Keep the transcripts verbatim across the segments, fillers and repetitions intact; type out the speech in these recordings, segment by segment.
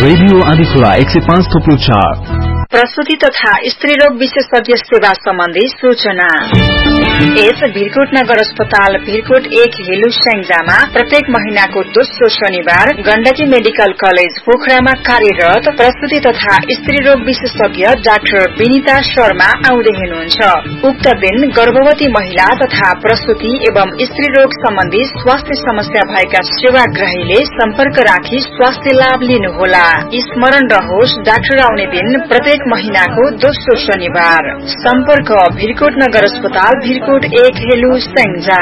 Radio आदिखुला एक सय पाँच थुप्रो चार। प्रसूति तथा स्त्री रोग विशेषज्ञ सेवा सम्बन्धी सूचना। यस भिरकोट नगर अस्पताल भिरकोट एक हेलु स्याङ्जामा प्रत्येक महिनाको दोस्रो शनिबार गण्डकी मेडिकल कलेज पोखरामा कार्यरत प्रसूति तथा स्त्री रोग विशेषज्ञ डाक्टर विनिता शर्मा आउँदै हुनुहुन्छ। उक्त दिन गर्भवती महिला तथा प्रसूति एवं स्त्री रोग सम्बन्धी स्वास्थ्य समस्या भएका सेवाग्राहीले सम्पर्क राखी स्वास्थ्य लाभ लिनुहोला। स्मरण रहोस्, डाक्टर आउने दिन प्रत्येक महिनाको दोस्रो शनिबार। सम्पर्क भिरकोट नगर अस्पताल भिरकोट एक हेलु स्याङ्जा।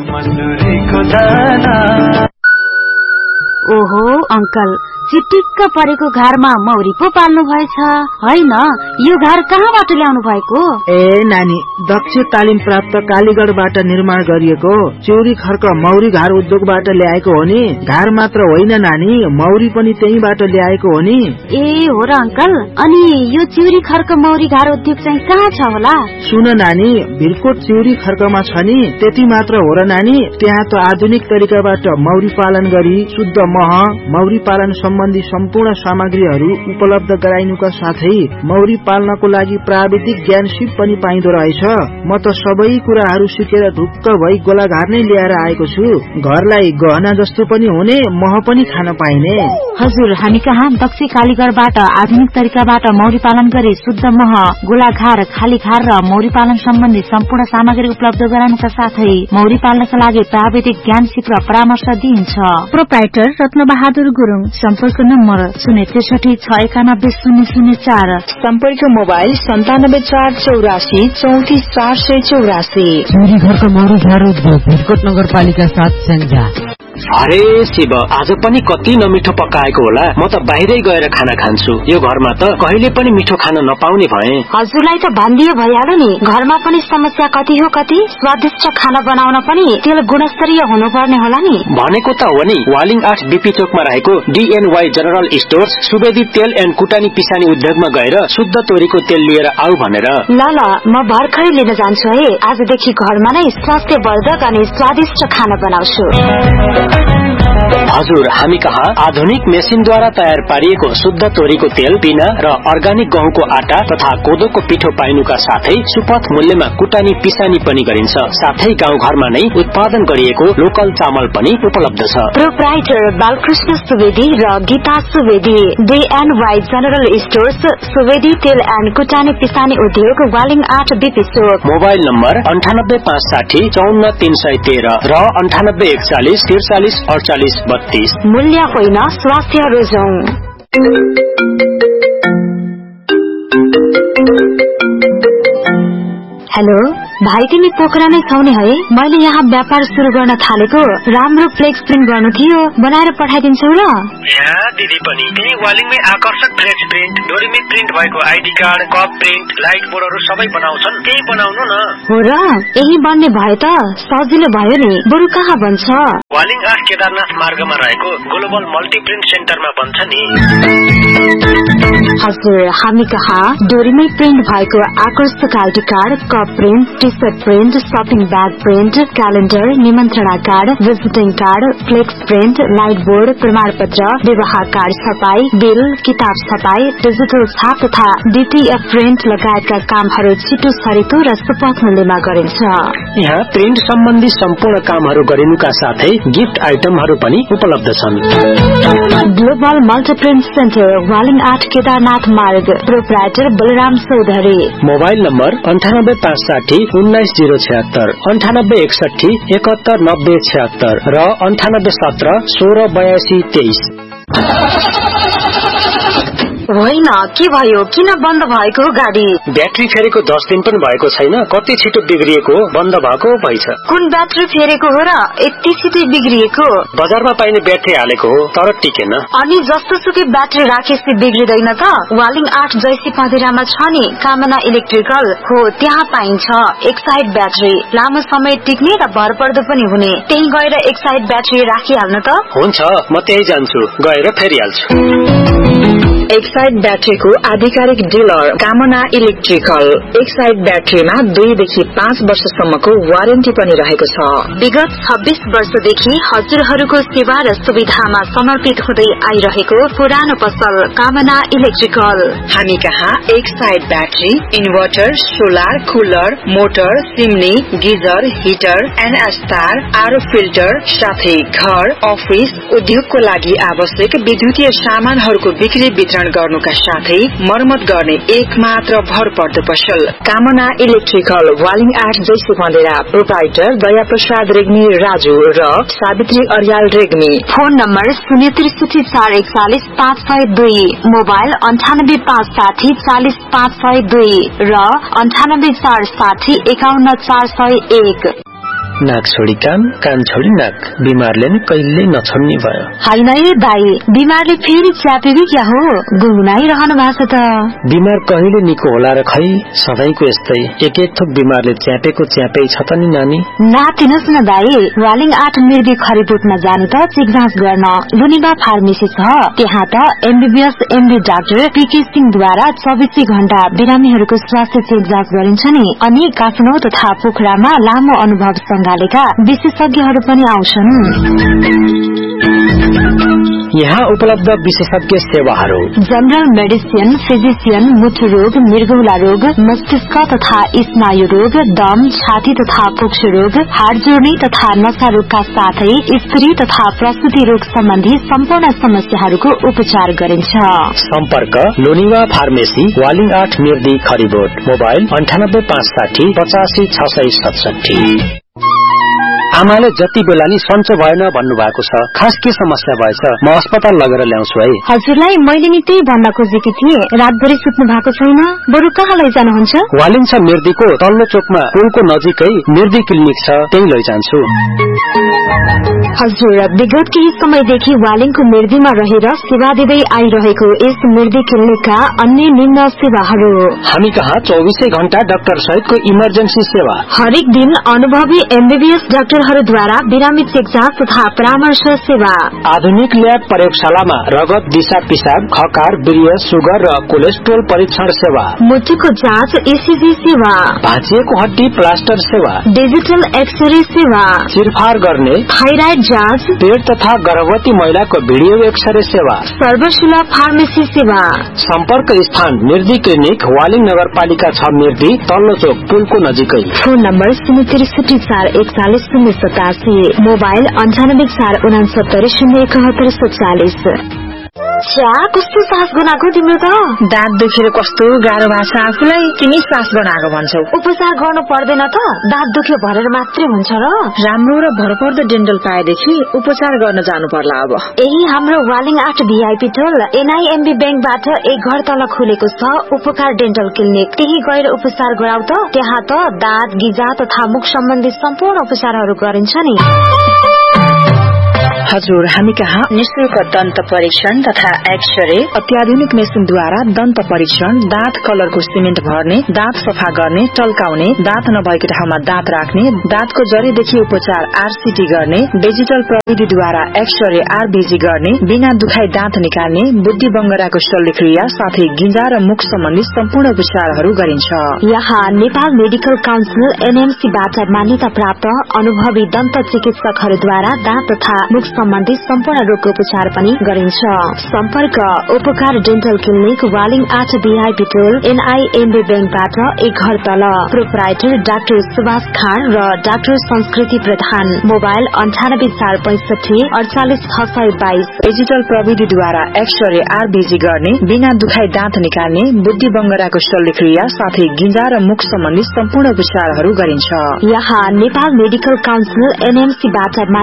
ओहो अंकल, चिटिक्क परेको घरमा मौरी पो पाल्नु भएछ हैन? यो घर कहाँबाट ल्याउनु भएको? ए नानी, दक्ष तालिम प्राप्त कालीगढबाट निर्माण गरिएको चिउरी खर्क मौरी घर उद्योगबाट ल्याएको हो नि। घर मात्र होइन नानी, मौरी पनि त्यहीबाट ल्याएको हो नि। ए हो र अंकल, अनि यो चिउरी खर्क मौरी घर उद्योग चाहिँ कहाँ छ होला? सुन नानी, भिरकोट चिउरी खर्कमा छ नि। त्यति मात्र हो र नानी, त्यहाँ त आधुनिक तरिकाबाट मौरी पालन गरी शुद्ध मह, मौरी पालन सम्बन्धी सम्पूर्ण सामग्रीहरू उपलब्ध गराइनुका साथै मौरी पाल्नको लागि प्राविधिक ज्ञान सिप पनि पाइदो रहेछ। म त सबै कुराहरू सिकेर ढुक्क भई गोलाघार नै ल्याएर आएको छु। घरलाई गहना जस्तो पनि हुने, मह पनि खान पाइने। हजुर, हामी कहाँ दक्ष कालीगढबाट आधुनिक तरिकाबाट मौरी पालन गरी शुद्ध मह, गोलाघार, खाली खार र मौरी पालन सम्बन्धी सम्पूर्ण सामग्री उपलब्ध गराउनका साथै मौरी पाल्नका लागि प्राविधिक ज्ञान सिप र परामर्श दिइन्छ। प्रोप्राइटर रत्न बहादुर गुरुङ। सम्पर्क नम्बर शून्य त्रिसठी छ एकानब्बे शून्य शून्य चार। सम्पर्क मोबाइल सन्तानब्बे चार चौरासी चौतिस चार सय चौरासी। चिउरी घरको मौरी घर उद्योग भिरकोट नगरपालिका सात स्याङ्जा। अरे शिव, आज पनि कति नमिठो पकाएको होला। म त बाहिरै गएर खाना खान्छु। यो घरमा त कहिले पनि मिठो खान नपाउने भए। हजुरलाई त भनिदिए भइहाल्यो नि, घरमा पनि समस्या कति हो कति। स्वादिष्ट खाना बनाउन पनि तेल गुणस्तरीय हुनुपर्ने होला नि। भनेको त हो नि। वालिङ आठ बीपी चोकमा रहेको डीएनवाई जनरल स्टोर्स सुवेदी तेल एन्ड कुटानी पिसानी उद्योगमा गएर शुद्ध तोरीको तेल लिएर आऊ भनेर। ल ल, म भर्खरै लिन जान्छु है। आजदेखि घरमा नै स्वास्थ्यवर्धक अनि स्वादिष्ट खाना बनाउँछु। हजुर, हामी कहाँ आधुनिक मेसिनद्वारा तयार पारिएको शुद्ध तोरीको तेल, पिना र अर्गानिक गहुँको आटा तथा कोदोको पिठो पाइनुका साथै सुपथ मूल्यमा कुटानी पिसानी पनि गरिन्छ। साथै गाउँ घरमा नै उत्पादन गरिएको लोकल चामल पनि उपलब्ध छ। प्रोप्राइटर बालकृष्ण सुवेदी र गीता सुवेदी, डीएनवाई जनरल स्टोर्स, सुवेदी तेल एन्ड कुटानी पिसानी उद्योग, वालिङ आठ बीपी चोक। मोबाइल नम्बर अन्ठानब्बे पाँच साठी चौन्न तीन सय तेह्र र अन्ठानब्बे एकचालिस त्रिचालिस अडचालिस बत्तीस। मूल्य होइन, स्वास्थ्य रोजौं। हेलो भाइ, तिमी पोखरा नै छौ नि है? मैले यहाँ व्यापार सुरु गर्न थालेको राम्रो फ्लेक्स प्रिन्ट गर्नु थियो, बनाएर पठाइदिन्छौ र? यहाँ दिदी पनि त्यही वालिङमै आकर्षक फ्लेक्स प्रिन्ट, डोरीमी प्रिन्ट भएको ID card, cup print, light बोर्डहरू सबै बनाउँछन्। त्यही बनाउनु न। हो र? यही बन्ने भए त सजिलो भयो नि। बरु कहाँ बन्छ? वालिङ आठ केदारनाथ मार्गमा रहेको ग्लोबल मल्टी प्रिन्ट सेन्टरमा बन्छ नि। हजुर, हामी कहाँ डोरीमै प्रिन्ट भएको आकर्षक ID card, cup print, T short print, shopping bag print, calendar, निमन्त्रणा card, visiting card, flex print, light board, प्रमाण पत्र, विवाह कार्ड छपाई, बिल, किताब छपाई, डिजिटल छाप तथा डीटीएफ प्रिन्ट लगायतका कामहरू छिटो छरितो र सुपथ मूल्यमा गरिन्छ। यहाँ प्रिन्ट सम्बन्धी सम्पूर्ण कामहरू गरिनुका साथै गिफ्ट आइटमहरू पनि उपलब्ध छन्। Global multi print centre, Waling आठ केदारनाथ मार्ग। Proprietor Balram Chaudhary. Mobile number अन्ठानब्बे पाँच साठी उन्नाइस जीरो छिहत्तर, अन्ठानब्बे एकसठी एकहत्तर नब्बे छिहत्तर र अन्ठानब्बे सत्र सोह्र बयासी तेइस। होइन, के भयो? किन बन्द भएको गाडी? ब्याट्री फेरेको दस दिन पनि भएको छैन। कति छिटो बिग्रिएको, बन्द भएको भएछ। कुन ब्याट्री फेरेको हो र यति छिटो बिग्रिएको? बजारमा पाइने ब्याट्री हालेको हो, तर टिकेन। अनि जस्तो सुकै ब्याट्री राखेपछि बिग्रिँदैन त? वालिङ आठ जैसी पँधेरामा छ नि कामना इलेक्ट्रिकल, हो त्यहाँ पाइन्छ एक साइड ब्याट्री, लामो समय टिक्ने र भरपर्दो पनि हुने। त्यही गएर एक साइड ब्याट्री राखिहाल्नु त। हुन्छ, म त्यही जान्छु, गएर फेरिहाल्छु। एक्साइड ब्याट्रीको आधिकारिक डिलर कामना इलेक्ट्रिकल। एक्साइड ब्याट्रीमा दुईदेखि पाँच वर्षसम्मको वारेन्टी पनि रहेको छ। विगत छब्बीस वर्षदेखि हजुरहरूको सेवा र सुविधामा समर्पित हुँदै आइरहेको पुरानो पसल कामना इलेक्ट्रिकल। हामी कहाँ Exide battery, inverter, solar, cooler, motor, सिमनी, geyser, heater, एनएस्टार, RO filter साथै घर, अफिस, उद्योगको लागि आवश्यक विद्युतीय सामानहरूको बिक्री वितरण गर्नुका साथै मर्मत गर्ने एक मात्र भरपर्दो पसल कामना इलेक्ट्रिकल। वालिङ आठ जैसे बन्देरा। प्रोप्राइटर दया प्रसाद रेग्मी राजू र सावित्री अर्याल रेग्मी। फोन नम्बर शून्य त्रिसठी चार एकचालिस पाँच सय दुई, मोबाइल अन्ठानब्बे पाँच साठी चालिस पाँच सय दुई र अन्ठानब्बे चार साठी एकाउन्न चार सय एक। नाक छोडी कान, कान छोडी नाक, बिमारले नि कहिल्यै नछोड्ने भयो। होइन है दाई, बिमारले फेरि च्यापेको क्या हो? गुनगुनाइ रहनु भएको छ त। बिमार कहिले निको होला र खै, सधैँको यस्तै एक एक थोक बिमारले च्यापेको च्यापै छ त नि नानी। नातिनुहोस् न दाई, वालिङ आठ मिर्गी खरिबोटमा जानु त चेक जाँच गर्न लुनिबा फार्मेसी छ। त्यहाँ त एमबीबीएस एमडी डाक्टर पीके सिंहद्वारा चौबिसै घण्टा बिरामीहरूको स्वास्थ्य चेक जाँच गरिन्छ नि। अनि काठमाडौँ तथा पोखरामा लामो अनुभव संघालेका विशेषज्ञहरू पनि आउँछन्। यहाँ उपलब्ध विशेषज्ञ सेवाहरू: जनरल मेडिसिन, फिजिशियन, मुटु रोग, मृगौला रोग, मस्तिष्क तथा स्नायु रोग, दम, छाती तथा पुक्ष रोग, हाड जोड्ने तथा नशा रोगका साथै स्त्री तथा प्रसूति रोग सम्बन्धी सम्पूर्ण समस्याहरूको उपचार गरिन्छ। सम्पर्क लोनिवा फार्मेसी, वालिङ आठ मिर्दी खरिबोट। मोबाइल अन्ठानब्बे पाँच साठी पचासी छ सय सतसठी। आमाले जति बेला नि सन्चो भएन भन्नु भएको छ, खास के समस्या भएछ? म अस्पताल लगेर ल्याउँछु है। हजुरलाई मैले नि त्यही भन्न खोजेकी थिएँ। रातभरि सुत्नु भएको छैन, बरु कहाँ लैजानुहुन्छ? वालिङ छ मिर्दीको तल्लो चोकमा पुलको नजिकै मिर्दी क्लिनिक छ, त्यही लैजान्छु। हजुर, विगत केही समयदेखि वालिङको मिर्दीमा रहेर सेवा दिँदै आइरहेको यस मिर्दी क्लिनिकका अन्य निम्न सेवाहरू: हामी कहाँ चौबीसै घण्टा डाक्टर सहितको इमर्जेन्सी सेवा। हरेक दिन अनुभवी एमबीबीएस डाक्टरहरूद्वारा बिरामी चेक जाँच तथा परामर्श सेवा। आधुनिक ल्याब प्रयोगशालामा रगत, दिशा पिसाब, खकार, वीर्य, सुगर र कोलेस्ट्रोल परीक्षण सेवा। मुटुको जाँच, ईसीजी सेवा। भाँचिएको हड्डी प्लास्टर सेवा। डिजिटल एक्सरे सेवा। चिरफार गर्ने थाइराइड जाँच, पेट तथा गर्भवती महिलाको भिडियो एक्सरे सेवा। सर्वसुलभ फार्मेसी सेवा। सम्पर्क स्थान मिर्दी क्लिनिक, वालिङ नगरपालिका छ मिर्दी, तल्लो चोक पुलको नजिकै। फोन नम्बर शून्य त्रिसठी चार एकचालिस शून्य सतासी, मोबाइल अन्ठानब्बे चार उनासत्तर शून्य एकहत्तर सत्तालिस। छ्या, कस्तो सास बनाएको तिम्रो त? दाँत दुखेर कस्तो गाह्रो भएको छ आफूलाई, तिमी सास बनाएको भन्छौ। उपचार गर्नु पर्दैन त? दाँत दुख्यो भनेर मात्रै हुन्छ र? राम्रो र भरपर्दो डेन्टल पाएदेखि उपचार गर्न जानु पर्ला अब। यही हाम्रो वालिङ आठ भीआईपी टोल एनआईएमबी बैंकबाट एक घर तल खुलेको छ उपकार डेन्टल क्लिनिक। त्यही गएर उपचार गराउ त। त्यहाँ त दाँत, गिजा तथा मुख सम्बन्धी सम्पूर्ण उपचारहरू गरिन्छ नि। हजुर, हामी कहाँ निशुल्क दन्त परीक्षण तथा एक्सरे, अत्याधुनिक मेसिनद्वारा दन्त परीक्षण, दाँत कलरको सिमेन्ट भर्ने, दाँत सफा गर्ने, टल्काउने, दाँत नभएको ठाउँमा दाँत राख्ने, दाँतको जरीदेखि उपचार आरसीटी गर्ने, डिजिटल प्रविधिद्वारा एक्सरे आरबीजी गर्ने, बिना दुखाई दाँत निकाल्ने, बुद्धि बंगराको शल्यक्रिया साथै गिजा र मुख सम्बन्धी सम्पूर्ण उपचारहरू गरिन्छ। यहाँ नेपाल मेडिकल काउन्सिल एनएमसीबाट मान्यता प्राप्त अनुभवी दन्त चिकित्सकहरूद्वारा दाँत तथा मुख सम्बन्धी सम्पूर्ण रोगको उपचार पनि गरिन्छ। सम्पर्क उपकार डेन्टल क्लिनिक, वालिङ आठ भीआईपी टोल एनआईएमबी बैंकबाट एक घर तल। प्रोप्राइटर डाक्टर सुभाष खान र डाक्टर संस्कृति प्रधान। मोबाइल अन्ठानब्बे चार पैंसठी अडचालिस छ सय बाइस। डिजिटल प्रविधिद्वारा एक्सरे आरबीजी गर्ने, बिना दुखाई दाँत निकाल्ने, बुद्धि बंगराको शल्यक्रिया साथै गिजा र मुख सम्बन्धी सम्पूर्ण उपचारहरू गरिन्छ। यहाँ नेपाल मेडिकल काउन्सिल एनएमसीबाट